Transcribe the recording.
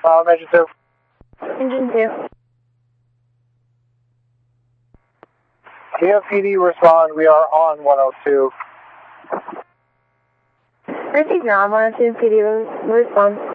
Engine 2. Engine 2. DFPD respond, we are on 102. Received, you're on 102, PD respond.